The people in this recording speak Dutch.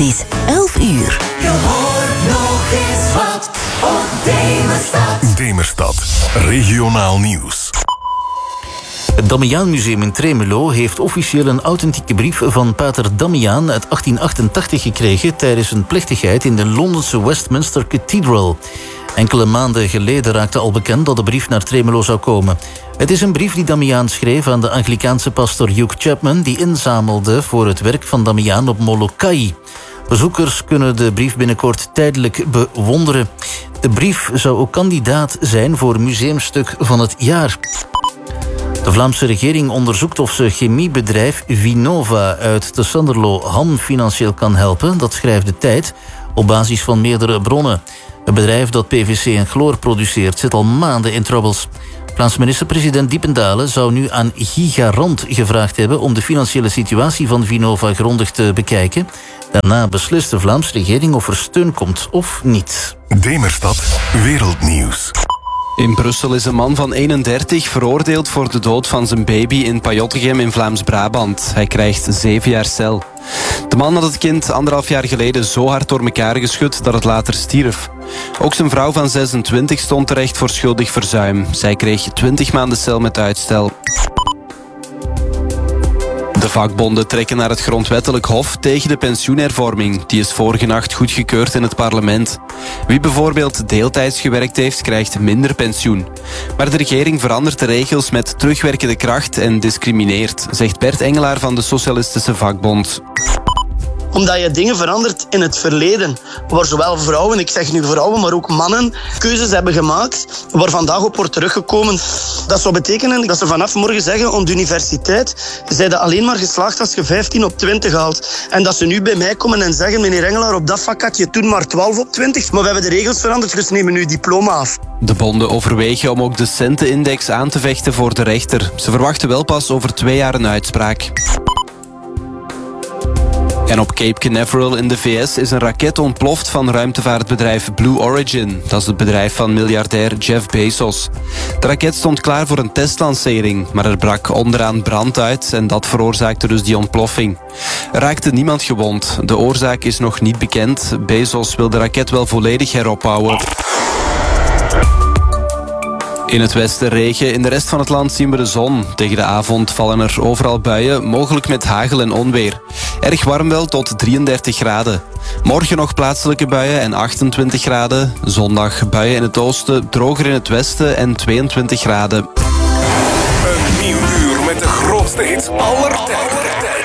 is 11 uur. Je hoort nog eens wat op Demerstad. Demerstad, regionaal nieuws. Het Damiaanmuseum in Tremelo heeft officieel een authentieke brief van pater Damiaan uit 1888 gekregen tijdens een plechtigheid in de Londense Westminster Cathedral. Enkele maanden geleden raakte al bekend dat de brief naar Tremelo zou komen. Het is een brief die Damiaan schreef aan de Anglikaanse pastor Hugh Chapman, die inzamelde voor het werk van Damiaan op Molokai. Bezoekers kunnen de brief binnenkort tijdelijk bewonderen. De brief zou ook kandidaat zijn voor museumstuk van het jaar. De Vlaamse regering onderzoekt of ze chemiebedrijf Vinova uit de Sanderlo Ham financieel kan helpen. Dat schrijft De Tijd op basis van meerdere bronnen. Het bedrijf dat PVC en chloor produceert zit al maanden in troubles. Vlaams minister-president Diependalen zou nu aan Gigarant gevraagd hebben om de financiële situatie van Vinova grondig te bekijken. Daarna beslist de Vlaamse regering of er steun komt of niet. Demerstad, wereldnieuws. In Brussel is een man van 31 veroordeeld voor de dood van zijn baby in Pajottegem in Vlaams-Brabant. Hij krijgt 7 jaar cel. De man had het kind 1,5 jaar geleden zo hard door elkaar geschud dat het later stierf. Ook zijn vrouw van 26 stond terecht voor schuldig verzuim. Zij kreeg 20 maanden cel met uitstel. De vakbonden trekken naar het grondwettelijk hof tegen de pensioenhervorming. Die is vorige nacht goedgekeurd in het parlement. Wie bijvoorbeeld deeltijds gewerkt heeft, krijgt minder pensioen. Maar de regering verandert de regels met terugwerkende kracht en discrimineert, zegt Bert Engelaar van de Socialistische Vakbond. Omdat je dingen verandert in het verleden, waar zowel vrouwen, ik zeg nu vrouwen, maar ook mannen, keuzes hebben gemaakt, waar vandaag op wordt teruggekomen. Dat zou betekenen dat ze vanaf morgen zeggen om de universiteit, ze zijn alleen maar geslaagd als je 15 op 20 haalt. En dat ze nu bij mij komen en zeggen, meneer Engelaar, op dat vak had je toen maar 12 op 20, maar we hebben de regels veranderd, dus nemen nu diploma af. De bonden overwegen om ook de centenindex aan te vechten voor de rechter. Ze verwachten wel pas over 2 jaar een uitspraak. En op Cape Canaveral in de VS is een raket ontploft van ruimtevaartbedrijf Blue Origin. Dat is het bedrijf van miljardair Jeff Bezos. De raket stond klaar voor een testlancering, maar er brak onderaan brand uit en dat veroorzaakte dus die ontploffing. Er raakte niemand gewond. De oorzaak is nog niet bekend. Bezos wil de raket wel volledig heropbouwen. In het westen regen, in de rest van het land zien we de zon. Tegen de avond vallen er overal buien, mogelijk met hagel en onweer. Erg warm wel, tot 33 graden. Morgen nog plaatselijke buien en 28 graden. Zondag buien in het oosten, droger in het westen en 22 graden. Een nieuw uur met de grootste hits aller tijden.